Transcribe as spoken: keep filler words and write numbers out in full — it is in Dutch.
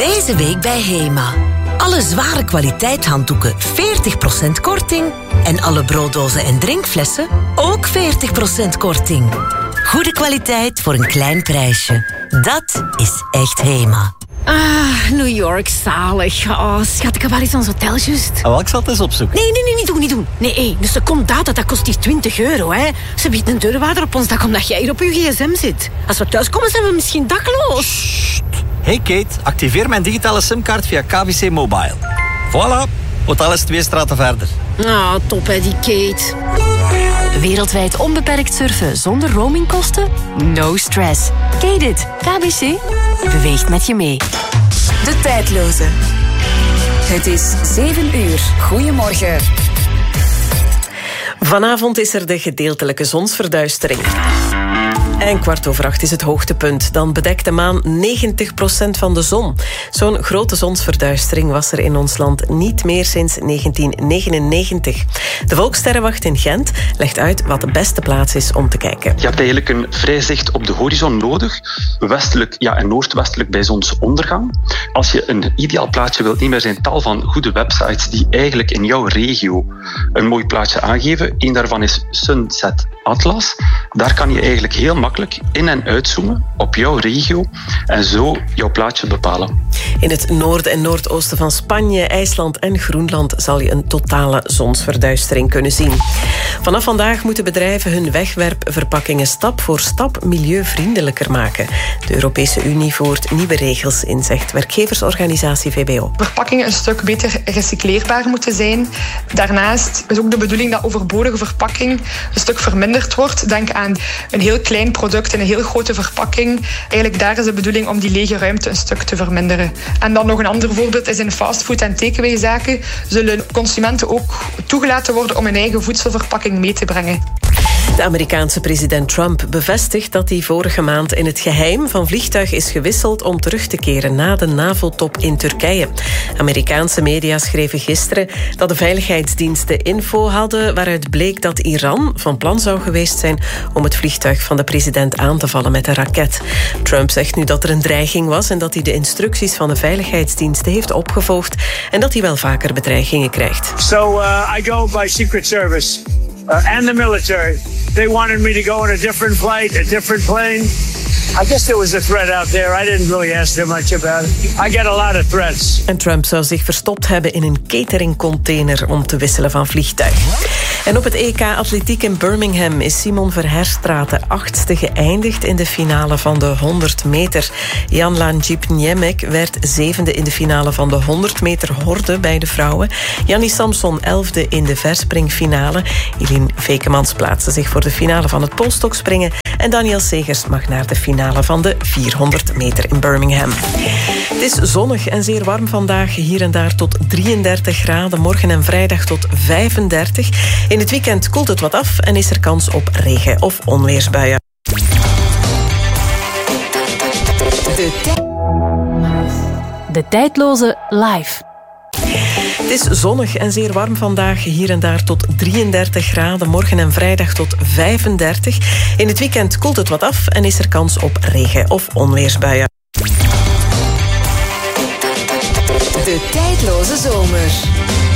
Deze week bij HEMA. Alle zware kwaliteit handdoeken veertig procent korting. En alle brooddozen en drinkflessen ook veertig procent korting. Goede kwaliteit voor een klein prijsje. Dat is echt HEMA. Ah, New York, zalig. Oh, schat, ik heb wel eens ons hotel juist. Ah, wel, ik zal het eens opzoeken. Nee, nee, nee, niet doen, niet doen. Nee, hey, de secondata, dat kost hier twintig euro, hè. Ze biedt een deurwaarder op ons dak omdat jij hier op je gsm zit. Als we thuiskomen, zijn we misschien dakloos. Sst. Hey Kate, activeer mijn digitale simkaart via K V C Mobile. Voilà, hotel is twee straten verder. Ah, top hè, die Kate. Wereldwijd onbeperkt surfen zonder roamingkosten? No stress. Kate it. K B C beweegt met je mee. De tijdloze. Het is zeven uur. Goedemorgen. Vanavond is er de gedeeltelijke zonsverduistering. En kwart over acht is het hoogtepunt. Dan bedekt de maan negentig procent van de zon. Zo'n grote zonsverduistering was er in ons land niet meer sinds negentien negenennegentig. De Volkssterrenwacht in Gent legt uit wat de beste plaats is om te kijken. Je hebt eigenlijk een vrij zicht op de horizon nodig. Westelijk ja, en noordwestelijk bij zonsondergang. Als je een ideaal plaatje wilt nemen, er zijn tal van goede websites die eigenlijk in jouw regio een mooi plaatje aangeven. Eén daarvan is Sunset Atlas. Daar kan je eigenlijk heel makkelijk in- en uitzoomen op jouw regio en zo jouw plaatje bepalen. In het noorden en noordoosten van Spanje, IJsland en Groenland zal je een totale zonsverduistering kunnen zien. Vanaf vandaag moeten bedrijven hun wegwerpverpakkingen stap voor stap milieuvriendelijker maken. De Europese Unie voert nieuwe regels in, zegt werkgeversorganisatie V B O. Verpakkingen een stuk beter recycleerbaar moeten zijn. Daarnaast is ook de bedoeling dat overbodige verpakking een stuk verminderd wordt. Denk aan een heel klein product in een heel grote verpakking. Eigenlijk daar is de bedoeling om die lege ruimte een stuk te verminderen. En dan nog een ander voorbeeld is in fastfood- en takeaway-zaken zullen consumenten ook toegelaten worden om hun eigen voedselverpakking mee te brengen. De Amerikaanse president Trump bevestigt dat hij vorige maand in het geheim van vliegtuig is gewisseld om terug te keren na de NAVO-top in Turkije. Amerikaanse media schreven gisteren dat de veiligheidsdiensten info hadden waaruit bleek dat Iran van plan zou geweest zijn om het vliegtuig van de president aan te vallen met een raket. Trump zegt nu dat er een dreiging was en dat hij de instructies van de veiligheidsdiensten heeft opgevolgd en dat hij wel vaker bedreigingen krijgt. So uh, I go by Secret Service. Uh, and the military. They wanted me to go on a different flight, a different plane. I guess there was a threat out there. I didn't really ask them much about it. I get a lot of threats. En Trump zou zich verstopt hebben in een cateringcontainer om te wisselen van vliegtuig. En op het E K Atletiek in Birmingham is Simon Verherstraete achtste geëindigd in de finale van de honderd meter. Jan Lantjip-Niemek werd zevende in de finale van de honderd meter horde bij de vrouwen. Jannie Samson elfde in de verspringfinale. Eline Vekemans plaatste zich voor de finale van het polstokspringen. En Daniel Segers mag naar de finale van de vierhonderd meter in Birmingham. Het is zonnig en zeer warm vandaag. Hier en daar tot drieëndertig graden. Morgen en vrijdag tot vijfendertig. In het weekend koelt het wat af en is er kans op regen- of onweersbuien. De, tij- de tijdloze live. Het is zonnig en zeer warm vandaag. Hier en daar tot drieëndertig graden. Morgen en vrijdag tot vijfendertig. In het weekend koelt het wat af en is er kans op regen- of onweersbuien. De tijdloze zomer.